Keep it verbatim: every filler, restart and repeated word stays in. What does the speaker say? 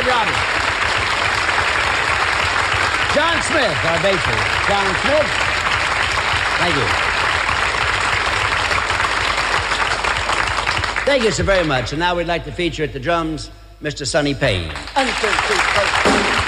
Dave Roberts. John Smith, our bassist. John Smith. Thank you. Thank you so very much. And now we'd like to feature at the drums, Mister Sonny Payne. One, two, three, four.